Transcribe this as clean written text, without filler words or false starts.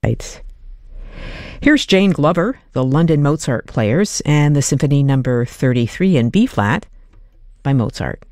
website. Here's Jane Glover, the London Mozart Players, and the Symphony No. 33 in B-flat by Mozart.